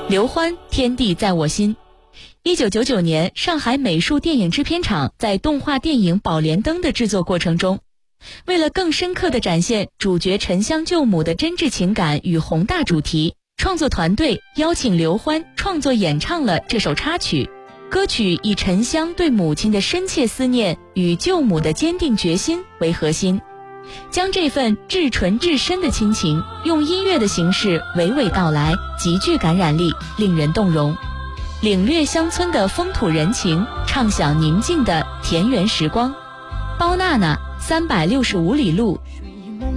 刘欢，天地在我心。1999年，上海美术电影制片厂在动画电影《宝莲灯》的制作过程中，为了更深刻地展现主角沉香救母的真挚情感与宏大主题，创作团队邀请刘欢创作演唱了这首插曲。歌曲以沉香对母亲的深切思念与救母的坚定决心为核心，将这份至纯至深的亲情用音乐的形式娓娓道来，极具感染力，令人动容。领略乡村的风土人情，畅享宁静的田园时光。包娜娜365里路，